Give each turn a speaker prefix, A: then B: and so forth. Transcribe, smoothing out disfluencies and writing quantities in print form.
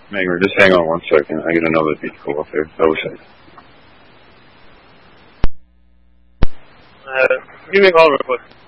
A: Magmer, just hang on 1 second. I get another vehicle up there. Double check.
B: Give me a call real quick.